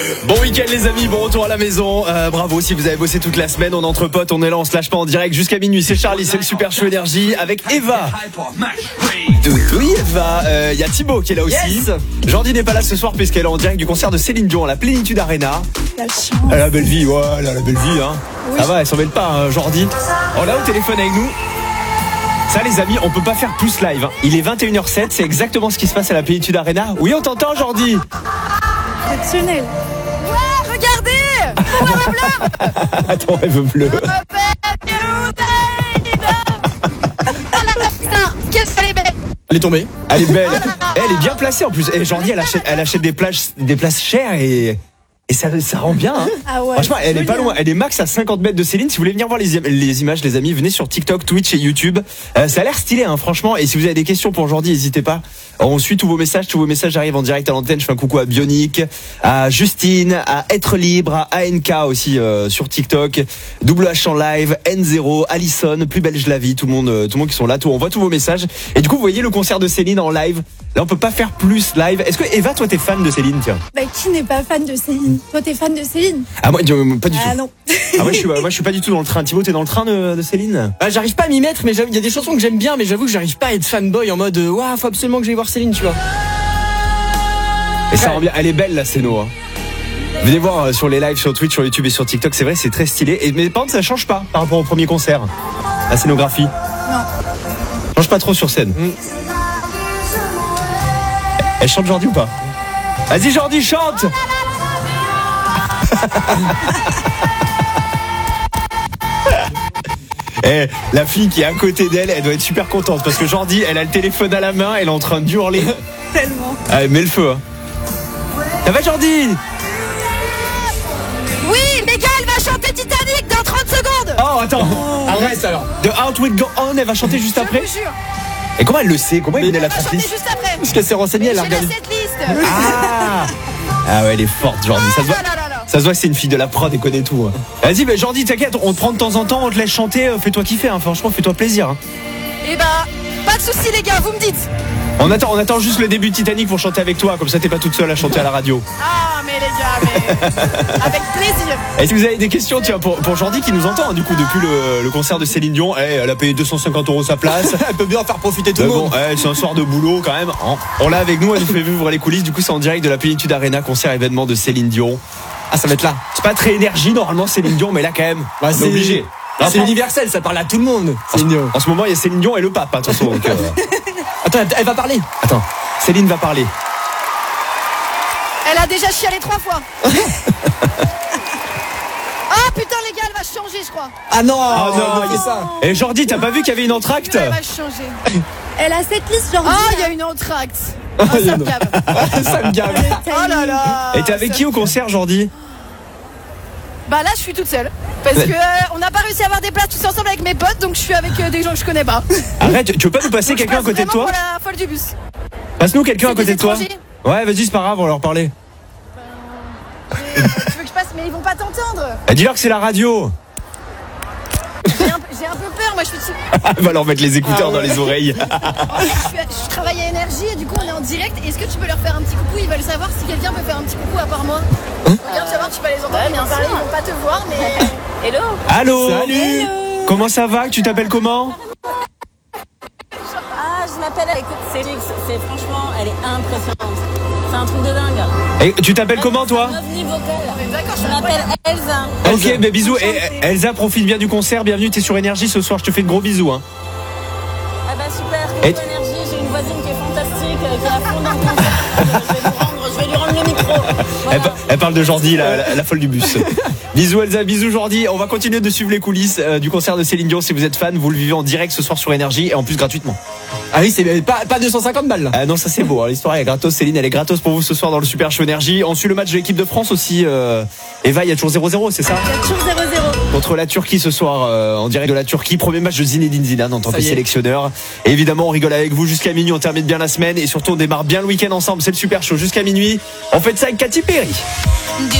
Bon week-end les amis, bon retour à la maison. Bravo si vous avez bossé toute la semaine. On est entre potes, on est là, on se lâche pas en direct jusqu'à minuit. C'est Charlie, c'est le Super Show Énergie avec Eva. Oui Eva, y a Thibaut qui est là aussi. Yes. Jordi n'est pas là ce soir puisqu'elle est en direct du concert de Céline Dion à la Plénitude Arena. La chance. Elle a la belle vie, ouais, elle a la belle vie hein. Oui. Ça va, elle s'en mêle pas hein, Jordi. On l'a au téléphone avec nous. Ça les amis, on peut pas faire plus live hein. Il est 21h07, c'est exactement ce qui se passe à la Plénitude Arena. Oui on t'entend Jordi. Exceptionnel. Ouais, regardez. Mon rêve bleu. Attends, rêve bleu. Qu'est-ce qu'elle est belle. Elle est tombée. Elle est belle. Elle est bien placée en plus. Et Jordi, elle achète des places chères et ça rend bien hein. Ah ouais, franchement elle est pas loin, elle est max à 50 mètres de Céline. Si vous voulez venir voir les images les amis, venez sur TikTok, Twitch et YouTube. Ça a l'air stylé hein, franchement. Et si vous avez des questions pour Jordi, n'hésitez pas. On suit tous vos messages arrivent en direct à l'antenne. Je fais un coucou à Bionic, à Justine, à Être Libre, à ANK aussi sur TikTok, WH en live, N0, Alison, Plus belle je la vis, tout le monde qui sont là, on voit tous vos messages. Et du coup vous voyez le concert de Céline en live. Là on peut pas faire plus live. Est-ce que Eva toi t'es fan de Céline tiens? Bah qui n'est pas fan de Céline? Toi t'es fan de Céline? Ah moi pas du tout. Ah non. Ah moi je suis pas du tout dans le train. Thibaut t'es dans le train de Céline? Bah j'arrive pas à m'y mettre, mais il y a des chansons que j'aime bien, mais j'avoue que j'arrive pas à être fanboy en mode waouh faut absolument que j'aille voir Céline tu vois. Et ça rend bien, elle est belle la scéno hein. Venez voir sur les lives sur Twitch, sur YouTube et sur TikTok, c'est vrai c'est très stylé. Mais par contre ça change pas par rapport au premier concert. La scénographie. Non. Change pas trop sur scène. Elle chante Jordi ou pas? Vas-y Jordi chante. Eh, la fille qui est à côté d'elle, elle doit être super contente parce que Jordi, elle a le téléphone à la main, elle est en train d'hurler. Tellement. Allez, mets le feu. Hein. Ça va Jordi? Oui, Mega, elle va chanter Titanic dans 30 secondes. Oh, attends. Arrête alors. The Heart Will Go On, elle va chanter juste après. Je vous jure. Et comment elle le sait? Comment elle connaît la Elle va chanter tracklist? juste après. Parce qu'elle s'est renseignée, elle a J'ai la regardé. setlist. Ah ouais, elle est forte Jordi. Ça se voit que c'est une fille de la prod et connaît tout. Hein. Vas-y, bah, Jordi, t'inquiète, on te prend de temps en temps, on te laisse chanter, fais-toi kiffer, hein. Franchement, fais-toi plaisir. Hein. Et bah, pas de soucis les gars, vous me dites. On attend juste le début de Titanic pour chanter avec toi, comme ça t'es pas toute seule à chanter à la radio. Ah mais les gars, mais avec plaisir. Et si vous avez des questions, tiens, pour Jordi qui nous entend, hein, du coup, depuis le concert de Céline Dion, elle a payé 250 € sa place. Elle peut bien faire profiter tout le monde. Bon, c'est un soir de boulot quand même. On l'a avec nous, elle nous fait vivre les coulisses. Du coup, c'est en direct de la Plénitude Arena, concert événement de Céline Dion. Ah ça va être là. C'est pas très énergie normalement Céline Dion, mais là quand même, Bah, c'est obligé. C'est universel, ça parle à tout le monde. Céline Dion. En ce moment, il y a Céline Dion et le pape, attention. Donc, Attends, elle va parler. Attends, Céline va parler. Elle a déjà chialé 3 fois. Ah putain les gars, elle va changer je crois. Ah non, non, c'est ça. Et Jordi, t'as pas vu qu'il y avait une entracte? Elle va changer. Elle a cette liste Jordi. Ah, il y a une entracte. Ah, ça me gave. Ça me gave. Oh là là. Et t'es avec qui au concert, Jordi? Bah là, je suis toute seule. Parce que on n'a pas réussi à avoir des places tous ensemble avec mes potes, donc je suis avec des gens que je connais pas. Arrête, tu veux pas nous passer Donc, quelqu'un à côté de toi? Pour la folle du bus. Passe-nous quelqu'un à C'est côté des de toi. étrangers. Ouais, vas-y, c'est pas grave, on va leur parler. Tu veux que je passe, mais ils vont pas t'entendre. Dis-leur que c'est la radio. J'ai un peu peur, moi je suis dessus. Elle va leur mettre les écouteurs dans les oreilles. Je travaille à Énergie et du coup on est en direct. Est-ce que tu peux leur faire un petit coucou? Ils veulent savoir si quelqu'un peut faire un petit coucou à part moi. Regarde, tu vas voir, tu vas les entendre. Bien parler, ils vont pas te voir, mais. Hello. Allô. Salut. Comment ça va? Tu t'appelles comment? Ah, je m'appelle, écoute, Célix, c'est franchement, elle est impressionnante. C'est un truc de dingue. Et tu t'appelles comment toi? Un ovni vocal. D'accord, Je m'appelle Elsa. Ok, mais bisous. Et Elsa, profite bien du concert. Bienvenue, t'es sur Énergie ce soir. Je te fais de gros bisous. Hein. Ah bah super, Et- quelle énergie, j'ai une voisine qui est fantastique, qui est à fond dans le concert. Je vais lui rendre le micro. Voilà. Elle parle de Jordi, la folle du bus. Bisous Elsa, bisous Jordi. On va continuer de suivre les coulisses du concert de Céline Dion. Si vous êtes fan, vous le vivez en direct ce soir sur Énergie et en plus gratuitement. Ah oui, c'est pas 250 balles là. Ah non, ça c'est beau. Hein. L'histoire est gratos. Céline, elle est gratos pour vous ce soir dans le Super Show Énergie. On suit le match de l'équipe de France aussi. Eva, il y a toujours 0-0, c'est ça? Il y a toujours 0-0. Contre la Turquie ce soir, en direct de la Turquie. Premier match de Zinedine Zidane en tant Ça que y est. sélectionneur. Et évidemment, on rigole avec vous jusqu'à minuit. On termine bien la semaine et surtout on démarre bien le week-end ensemble. C'est le Super Show jusqu'à minuit. On fait ça avec Katy Perry.